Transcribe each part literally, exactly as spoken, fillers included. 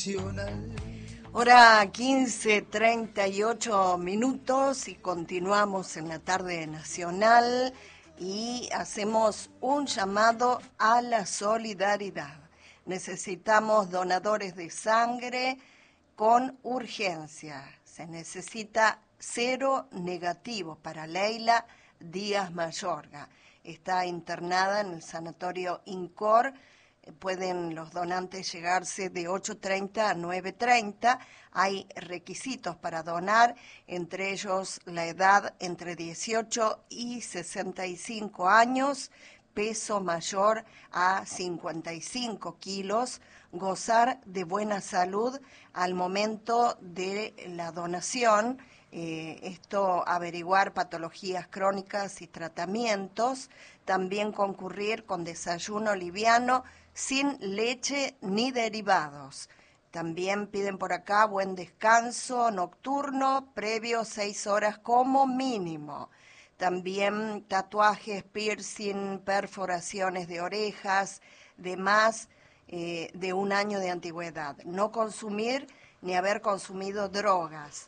Hora quince treinta y ocho minutos y continuamos en la tarde nacional y hacemos un llamado a la solidaridad. Necesitamos donadores de sangre con urgencia. Se necesita cero negativo para Leila Díaz Mayorga. Está internada en el sanatorio INCOR. Pueden los donantes llegarse de ocho treinta a nueve treinta. Hay requisitos para donar, entre ellos la edad entre dieciocho y sesenta y cinco años, peso mayor a cincuenta y cinco kilos, gozar de buena salud al momento de la donación, eh, esto averiguar patologías crónicas y tratamientos, también concurrir con desayuno liviano, sin leche ni derivados. También piden por acá buen descanso nocturno, previo seis horas como mínimo. También tatuajes, piercing, perforaciones de orejas, de más eh, de un año de antigüedad. No consumir ni haber consumido drogas.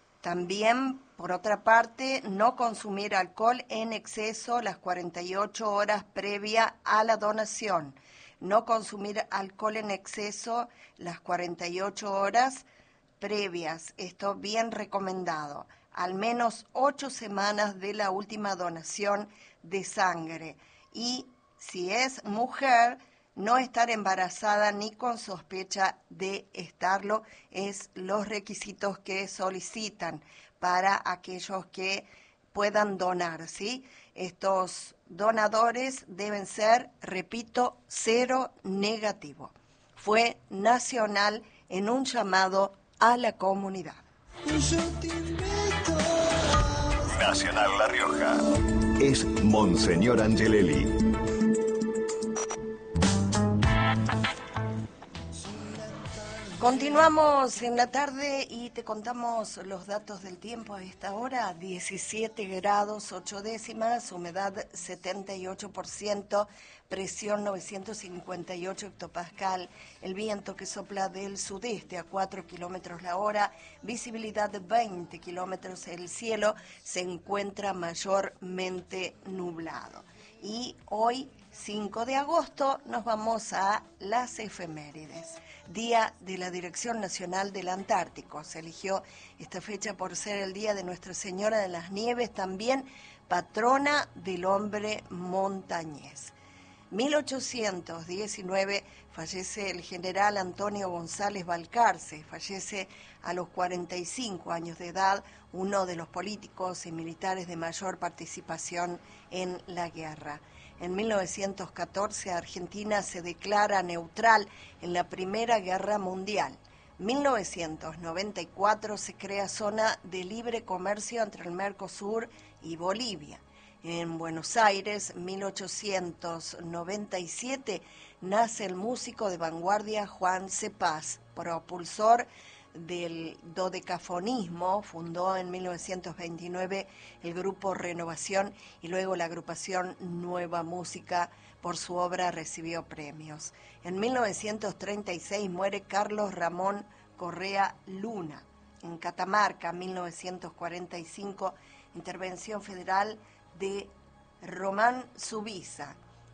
También, por otra parte, no consumir alcohol en exceso las cuarenta y ocho horas previa a la donación. No consumir alcohol en exceso las cuarenta y ocho horas previas. Esto bien recomendado. Al menos ocho semanas de la última donación de sangre. Y si es mujer, no estar embarazada ni con sospecha de estarlo es los requisitos que solicitan para aquellos que puedan donar, ¿sí? Estos donadores deben ser, repito, cero negativo. Fue nacional en un llamado a la comunidad. Nacional La Rioja. Es Monseñor Angelelli. Continuamos en la tarde y te contamos los datos del tiempo a esta hora. diecisiete grados, ocho décimas, humedad setenta y ocho por ciento, presión novecientos cincuenta y ocho hectopascal, el viento que sopla del sudeste a cuatro kilómetros la hora, visibilidad de veinte kilómetros, el cielo se encuentra mayormente nublado. Y hoy, cinco de agosto, nos vamos a las efemérides. Día de la Dirección Nacional del Antártico. Se eligió esta fecha por ser el día de Nuestra Señora de las Nieves, también patrona del hombre montañés. mil ochocientos diecinueve fallece el general Antonio González Balcarce, fallece a los cuarenta y cinco años de edad, uno de los políticos y militares de mayor participación en la guerra. En mil novecientos catorce Argentina se declara neutral en la Primera Guerra Mundial. mil novecientos noventa y cuatro se crea zona de libre comercio entre el Mercosur y Bolivia. En Buenos Aires, mil ochocientos noventa y siete, nace el músico de vanguardia Juan Cepaz, propulsor del dodecafonismo. Fundó en mil novecientos veintinueve el grupo Renovación y luego la agrupación Nueva Música. Por su obra recibió premios. En mil novecientos treinta y seis muere Carlos Ramón Correa Luna. En Catamarca, mil novecientos cuarenta y cinco, intervención federal de Román Subiza.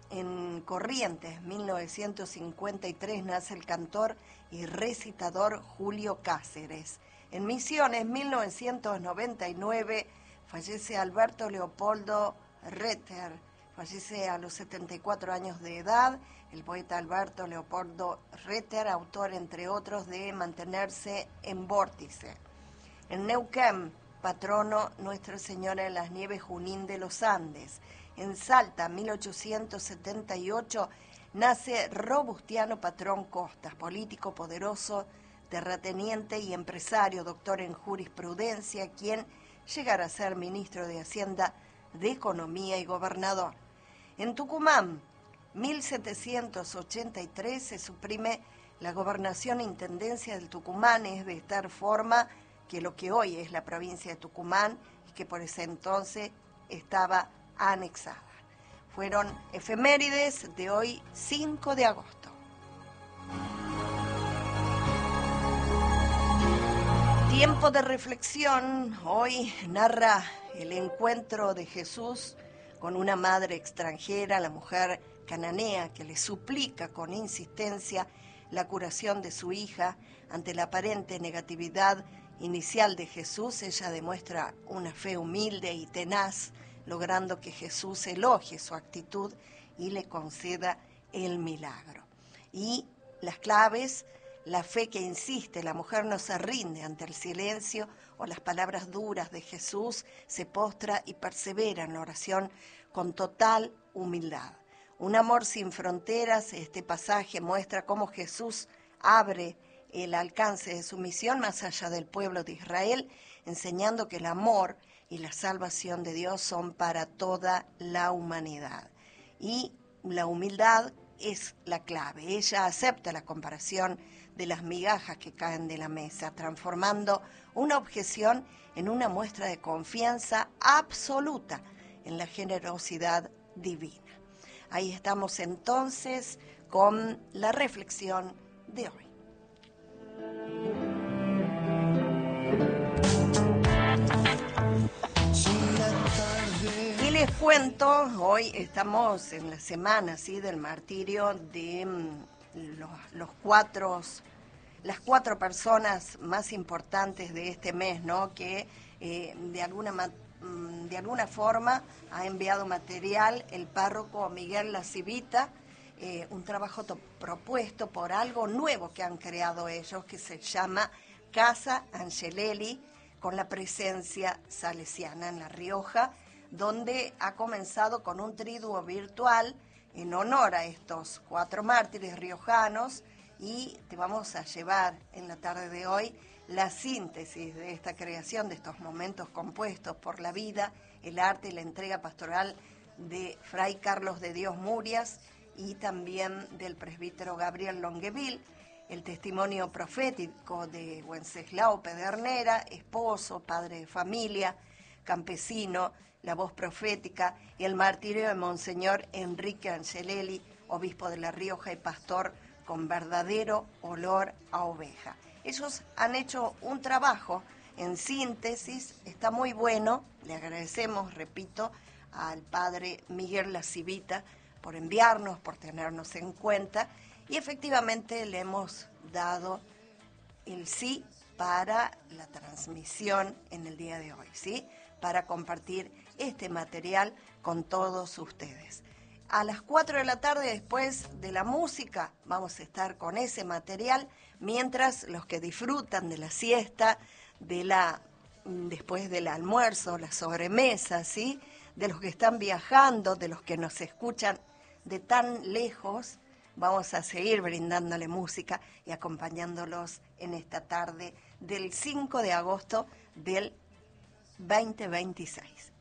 En Corrientes, mil novecientos cincuenta y tres, nace el cantor y recitador Julio Cáceres. En Misiones, mil novecientos noventa y nueve, fallece Alberto Leopoldo Retter. Fallece a los setenta y cuatro años de edad. El poeta Alberto Leopoldo Retter, autor, entre otros, de Mantenerse en Vórtice. En Neuquén, patrono Nuestra Señora de las Nieves Junín de los Andes. En Salta, mil ochocientos setenta y ocho, nace Robustiano Patrón Costas, político poderoso, terrateniente y empresario, doctor en jurisprudencia, quien llegará a ser ministro de Hacienda, de Economía y gobernador. En Tucumán, mil setecientos ochenta y tres, se suprime la gobernación e intendencia del Tucumán, es de tal forma que lo que hoy es la provincia de Tucumán y que por ese entonces estaba anexada. Fueron efemérides de hoy, cinco de agosto. Tiempo de reflexión. Hoy narra el encuentro de Jesús con una madre extranjera, la mujer cananea, que le suplica con insistencia la curación de su hija. Ante la aparente negatividad inicial de Jesús, ella demuestra una fe humilde y tenaz, logrando que Jesús elogie su actitud y le conceda el milagro. Y las claves: la fe que insiste, la mujer no se rinde ante el silencio o las palabras duras de Jesús, se postra y persevera en la oración con total humildad. Un amor sin fronteras. Este pasaje muestra cómo Jesús abre el alcance de su misión más allá del pueblo de Israel, enseñando que el amor y la salvación de Dios son para toda la humanidad. Y la humildad es la clave. Ella acepta la comparación de las migajas que caen de la mesa, transformando una objeción en una muestra de confianza absoluta en la generosidad divina. Ahí estamos entonces con la reflexión de hoy. Y les cuento, hoy estamos en la semana, ¿sí?, del martirio de los, los cuatro, las cuatro personas más importantes de este mes, ¿no?, que eh, de alguna de alguna forma ha enviado material el párroco Miguel La Civita, eh, un trabajo propuesto por algo nuevo que han creado ellos, que se llama Casa Angelelli, con la presencia salesiana en La Rioja, donde ha comenzado con un triduo virtual en honor a estos cuatro mártires riojanos, y te vamos a llevar en la tarde de hoy la síntesis de esta creación, de estos momentos compuestos por la vida, el arte y la entrega pastoral de Fray Carlos de Dios Murias y también del presbítero Gabriel Longueville, el testimonio profético de Wenceslao Pedernera, esposo, padre de familia, campesino, la voz profética, y el martirio de Monseñor Enrique Angelelli, obispo de La Rioja y pastor con verdadero olor a oveja. Ellos han hecho un trabajo en síntesis, está muy bueno. Le agradecemos, repito, al padre Miguel La Civita por enviarnos, por tenernos en cuenta, y efectivamente le hemos dado el sí para la transmisión en el día de hoy, ¿sí?, para compartir este material con todos ustedes. A las cuatro de la tarde, después de la música, vamos a estar con ese material, mientras los que disfrutan de la siesta, de la, después del almuerzo, la sobremesa, ¿sí?, de los que están viajando, de los que nos escuchan de tan lejos, vamos a seguir brindándole música y acompañándolos en esta tarde del cinco de agosto del veinte veintiséis.